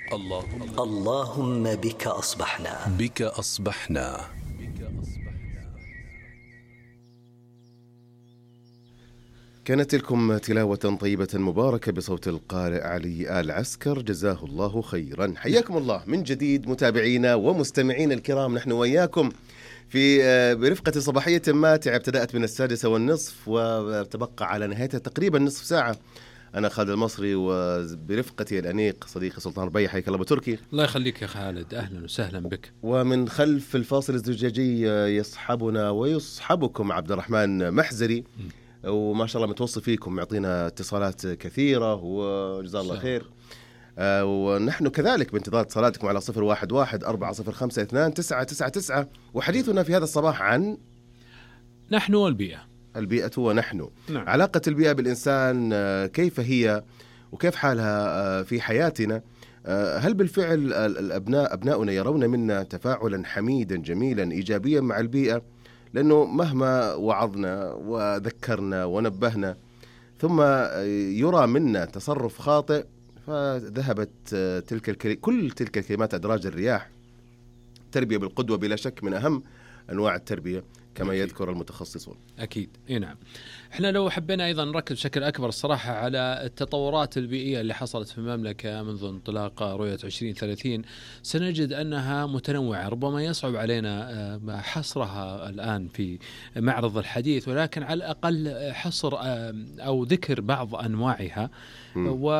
اللهم بك أصبحنا. بك أصبحنا. كانت لكم تلاوة طيبة مباركة بصوت القارئ علي آل عسكر، جزاه الله خيرا. حياكم الله من جديد متابعينا ومستمعين الكرام، نحن وياكم في برفقة صباحية ماتعة ابتدأت من 6:30 وتبقى على نهايتها تقريبا نصف ساعة. أنا خالد المصري وبرفقتي الأنيق صديقي سلطان ربيع. حياك الله أبو تركي. الله يخليك يا خالد، أهلا وسهلا بك. ومن خلف الفاصل الزجاجي يصحبنا ويصحبكم عبد الرحمن محزري، وما شاء الله متوصي فيكم، يعطينا اتصالات كثيرة وجزاه الله خير. ونحن كذلك بانتظار اتصالاتكم على 011-405-2999. وحديثنا في هذا الصباح عن نحن والبيئة. البيئة ونحن. نعم. علاقة البيئة بالإنسان، كيف هي وكيف حالها في حياتنا؟ هل بالفعل أبناؤنا يرون منا تفاعلا حميدا جميلا إيجابيا مع البيئة؟ لأنه مهما وعظنا وذكرنا ونبهنا ثم يرى منا تصرف خاطئ فذهبت كل تلك الكلمات أدراج الرياح. التربية بالقدوة بلا شك من أهم أنواع التربية كما أكيد يذكر المتخصصون. أكيد نعم. إحنا لو حبينا أيضا نركز بشكل أكبر الصراحة على التطورات البيئية اللي حصلت في المملكة منذ انطلاق رؤية 2030 سنجد أنها متنوعة، ربما يصعب علينا حصرها الآن في معرض الحديث، ولكن على الأقل حصر أو ذكر بعض أنواعها.